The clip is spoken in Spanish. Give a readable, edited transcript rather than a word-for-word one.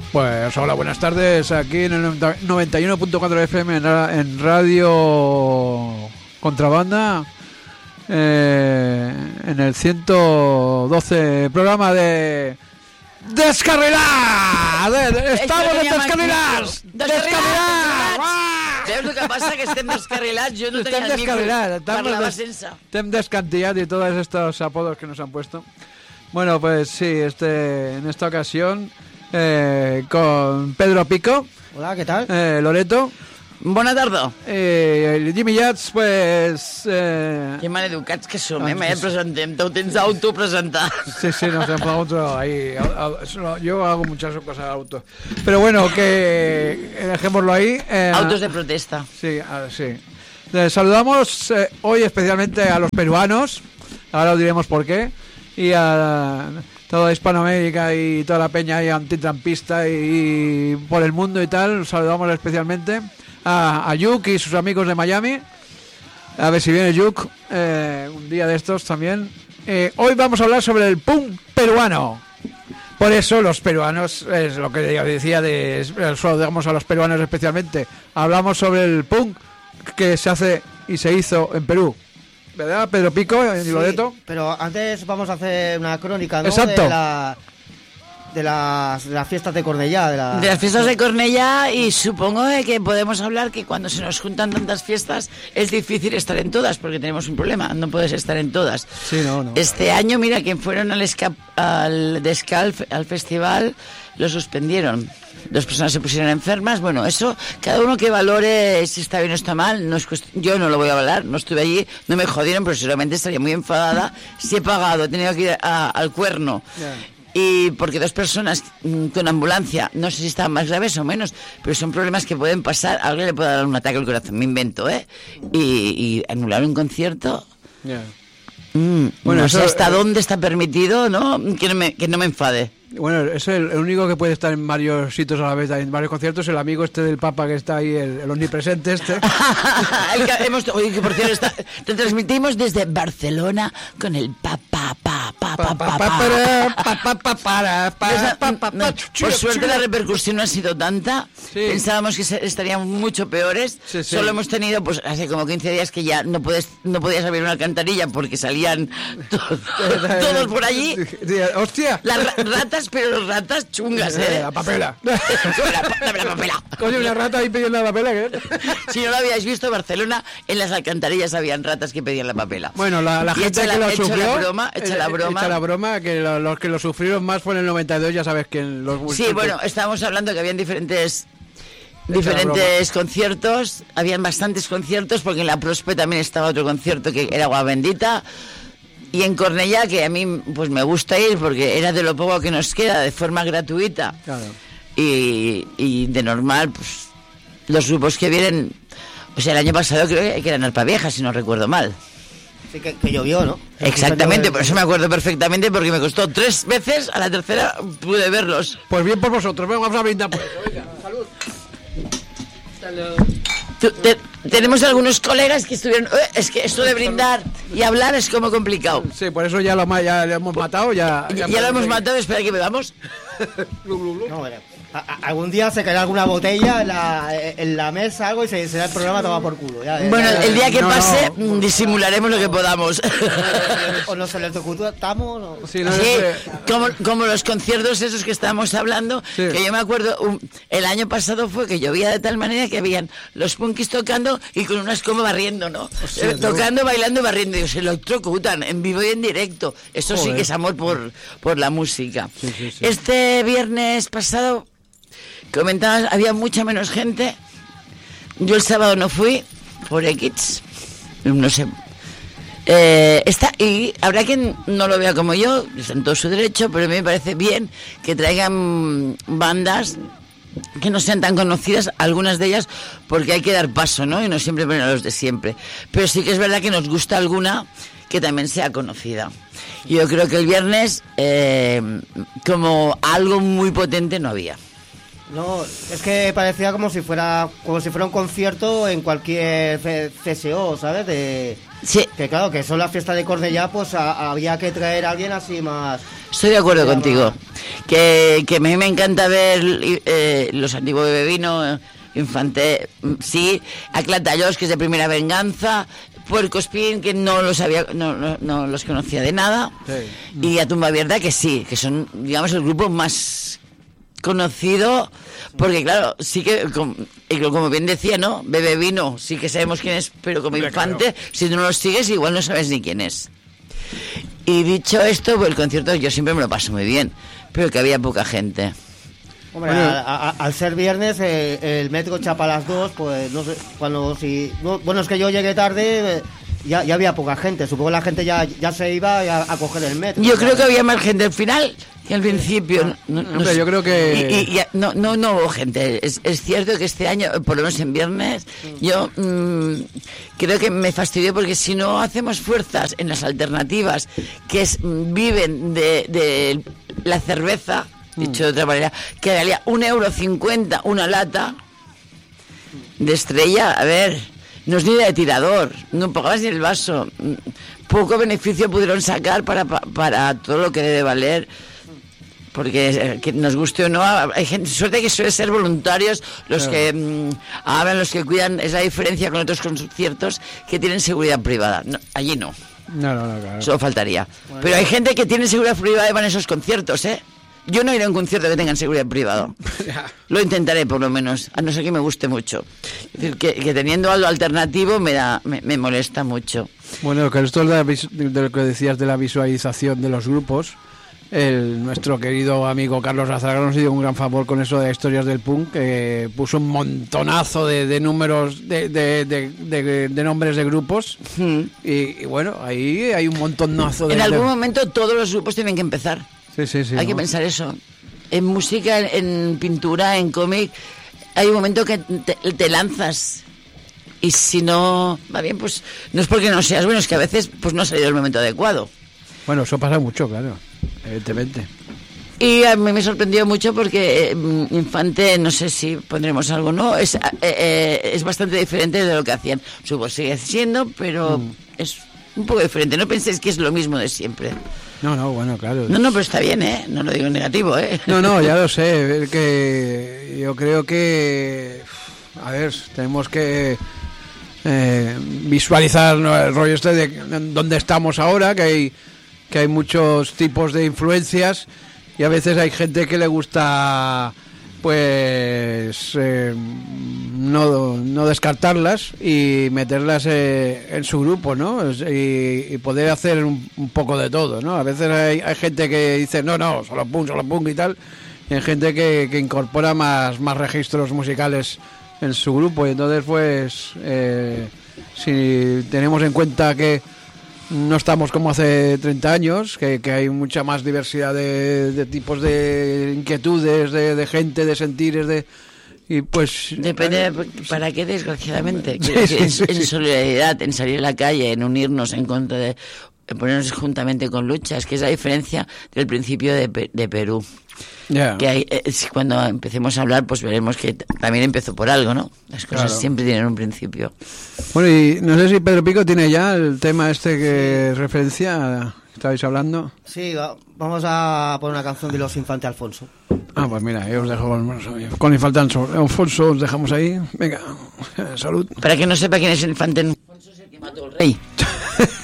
Pues hola, buenas tardes, aquí en el 91.4 FM en Radio Contrabanda, en el 112 programa de Descarrilar. Estamos en Descarrilar. Veus el que passa? Que estem descarrilats. Yo no tenía el micro. Parlava sense. Estem descantillats y todos estos apodos que nos han puesto. Bueno, pues sí, en esta ocasión con Pedro Pico. Hola, ¿qué tal? Loreto. Bona tarda. Jimmy Yats, pues... Que maleducats que som, me presentem. Te ho tens d'autopresentar. Sí, nos hemos auto ahí. Yo hago muchas cosas auto. Pero bueno, que dejémoslo ahí. Autos de protesta. Sí, sí. Saludamos hoy especialmente a los peruanos. Ahora os diremos por qué. Y a toda Hispanoamérica y toda la peña ahí antitrampista y por el mundo y tal. Saludamos especialmente a Yuk y sus amigos de Miami. A ver si viene Yuk un día de estos también. Hoy vamos a hablar sobre el punk peruano. Por eso los peruanos, es lo que yo decía, saludamos a los peruanos especialmente. Hablamos sobre el punk que se hace y se hizo en Perú. ¿Verdad, Pedro Pico y Loreto? Sí, pero antes vamos a hacer una crónica, ¿no? Exacto. De las fiestas de Cornellá. De las fiestas de Cornellá, y supongo que podemos hablar que cuando se nos juntan tantas fiestas es difícil estar en todas, porque tenemos un problema, no puedes estar en todas. Sí, no. Este año, mira, que fueron al festival, lo suspendieron. 2 personas se pusieron enfermas. Bueno, eso, cada uno que valore si está bien o está mal. No es yo no lo voy a valorar, no estuve allí, no me jodieron, pero seguramente estaría muy enfadada si he pagado, he tenido que ir al Cuerno. Yeah. Y porque 2 personas con ambulancia, no sé si estaban más graves o menos, pero son problemas que pueden pasar. A alguien le puede dar un ataque al corazón, me invento, y anular un concierto. Yeah. Bueno, no sé hasta dónde está permitido, ¿no? Que no me enfade. Bueno, es el único que puede estar en varios sitios a la vez, en varios conciertos, el amigo del Papa que está ahí, el omnipresente Oye, que por cierto, te transmitimos desde Barcelona con el Papa. Por suerte la repercusión no ha sido tanta. Sí. Pensábamos que estarían mucho peores. Sí. Solo hemos tenido, pues hace como 15 días que ya no podías abrir una alcantarilla porque salían todos por allí. ¡Hostia! Las ratas, pero ratas chungas, La papela. La papela. Coño, una rata ahí pidiendo la papela, ¿qué? Si no lo habíais visto, Barcelona, en las alcantarillas habían ratas que pedían la papela. Bueno, la gente que lo sufrió... Echa la broma, que los que lo sufrieron más fue en el 92, ya sabes que los... Sí, bueno, estábamos hablando que habían diferentes conciertos, habían bastantes conciertos, porque en la Prospe también estaba otro concierto que era Agua Bendita, y en Cornellá, que a mí pues me gusta ir porque era de lo poco que nos queda de forma gratuita. Claro. Y de normal, pues los grupos que vienen, o sea, el año pasado creo que eran Alpavieja, si no recuerdo mal. Sí, que llovió, ¿no? Exactamente, por eso me acuerdo perfectamente, porque me costó 3 veces, a la tercera pude verlos. Pues bien por vosotros, vamos a brindar por eso. Venga, salud. Tenemos algunos colegas que estuvieron... es que esto de brindar y hablar es como complicado. Sí, por eso ya lo hemos matado. Ya lo hemos matado, espera que bebamos. No, algún día se caerá alguna botella en la mesa, algo, y será el programa tomado por culo. Bueno, el día que pase, disimularemos lo que podamos. O nos electrocutamos. ¿No? Sí, como los conciertos esos que estábamos hablando, sí. Que yo me acuerdo, el año pasado fue que llovía de tal manera que habían los punkis tocando y con una escoba barriendo, ¿no? Hostia, tocando, bailando y barriendo. Y se electrocutan en vivo y en directo. Eso sí que es amor por la música. Sí. Este viernes pasado... Comentabas, había mucha menos gente. Yo el sábado no fui por X, no sé. Y habrá quien no lo vea como yo, está en todo su derecho, pero a mí me parece bien que traigan bandas que no sean tan conocidas, algunas de ellas, porque hay que dar paso, ¿no? Y no siempre poner a los de siempre. Pero sí que es verdad que nos gusta alguna que también sea conocida. Yo creo que el viernes, como algo muy potente, no había. No, es que parecía como si fuera un concierto en cualquier CSO, ¿sabes? Sí. Que claro, que son las fiestas de Cornellá, pues había que traer a alguien así más... Estoy de acuerdo contigo. Que a mí me encanta ver los antiguos Bebe Vino, Infante, sí, a Clatallos, que es de Primera Venganza, Puercoespín, que no los conocía de nada, sí. Y a Tumba Abierta, que sí, que son, digamos, el grupo más conocido, porque claro, sí que, como bien decía, ¿no? Bebe Vino, sí que sabemos quién es, pero como Infante, claro, si tú no los sigues, igual no sabes ni quién es. Y dicho esto, pues el concierto yo siempre me lo paso muy bien, pero que había poca gente. Hombre, al ser viernes, el metro chapa a las 2, pues no sé, bueno, es que yo llegué tarde, ya había poca gente, supongo que la gente ya se iba a coger el metro. Yo creo que había más gente al final que al principio. Hombre, yo creo que... No hubo gente. Es cierto que este año, por lo menos en viernes, yo creo que me fastidió porque si no hacemos fuerzas en las alternativas que viven de la cerveza, dicho de otra manera, que daría €1,50 una lata de Estrella, a ver, no es ni de tirador, no pagabas ni el vaso, poco beneficio pudieron sacar para todo lo que debe valer, porque que nos guste o no, hay gente, suerte que suele ser voluntarios los que hablan, los que cuidan, es la diferencia con otros conciertos que tienen seguridad privada, no, allí no. No, claro. Solo faltaría. Bueno, pero hay gente que tiene seguridad privada y van a esos conciertos, ¿eh? Yo no iré a un concierto que tengan seguridad privada. Lo intentaré, por lo menos, a no ser que me guste mucho. Es decir, que teniendo algo alternativo me molesta mucho. Bueno, que esto de lo que decías de la visualización de los grupos, nuestro querido amigo Carlos Razaraga nos dio un gran favor con eso de historias del punk, que puso un montonazo de números, de nombres de grupos, y bueno, ahí hay un montonazo de... En algún momento todos los grupos tienen que empezar. Sí, hay que pensar eso. En música, en pintura, en cómic, hay un momento que te lanzas. Y si no va bien, pues no es porque no seas bueno, es que a veces pues no ha salido el momento adecuado. Bueno, eso pasa mucho, claro, evidentemente. Y a mí me sorprendió mucho porque Infante, no sé si pondremos algo, ¿no? Es bastante diferente de lo que hacían. Supongo sigue siendo, pero es un poco diferente. No penséis que es lo mismo de siempre. No, bueno, claro. No, pero está bien, ¿eh? No lo digo en negativo, ¿eh? No, ya lo sé. Que yo creo que... A ver, tenemos que visualizar, ¿no?, el rollo este de dónde estamos ahora, que hay muchos tipos de influencias y a veces hay gente que le gusta, pues, no descartarlas y meterlas en su grupo, ¿no? Y poder hacer un poco de todo, ¿no? A veces hay gente que dice, no, solo punk y tal, y hay gente que incorpora más registros musicales en su grupo, y entonces, pues, si tenemos en cuenta que no estamos como hace 30 años, que hay mucha más diversidad de tipos de inquietudes, de gente, de sentires, y pues... Depende para qué, desgraciadamente. Sí. En solidaridad, en salir a la calle, en unirnos en contra de... en ponernos juntamente con luchas, que es la diferencia del principio de Perú. Yeah. Que hay, cuando empecemos a hablar, pues veremos que también empezó por algo, ¿no? Las cosas siempre tienen un principio. Bueno, y no sé si Pedro Pico tiene ya el tema este que referencia, estabais hablando. Sí, vamos a poner una canción de los Infante Alfonso. Pues mira, yo os dejo con Infante Alfonso, os dejamos ahí. Venga, salud. Para que no sepa quién es el Infante Alfonso, es el que mató al rey.